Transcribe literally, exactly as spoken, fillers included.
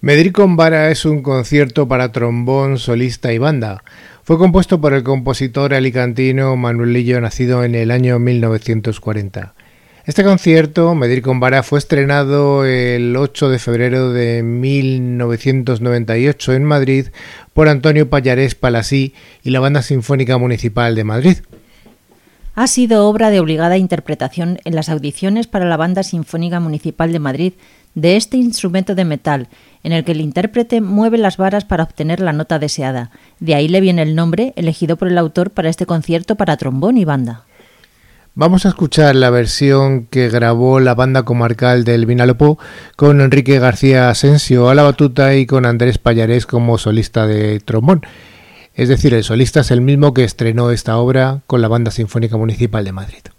Medrí con vara es un concierto para trombón, solista y banda. Fue compuesto por el compositor alicantino Manuel Lillo, nacido en el año mil novecientos cuarenta. Este concierto, Medrí con vara, fue estrenado el ocho de febrero de mil novecientos noventa y ocho en Madrid por Antonio Pallarés Palasí y la Banda Sinfónica Municipal de Madrid. Ha sido obra de obligada interpretación en las audiciones para la Banda Sinfónica Municipal de Madrid de este instrumento de metal, en el que el intérprete mueve las varas para obtener la nota deseada. De ahí le viene el nombre elegido por el autor para este concierto para trombón y banda. Vamos a escuchar la versión que grabó la Banda Comarcal del Vinalopó con Enrique García Asensio a la batuta y con Andrés Pallarés como solista de trombón. Es decir, el solista es el mismo que estrenó esta obra con la Banda Sinfónica Municipal de Madrid.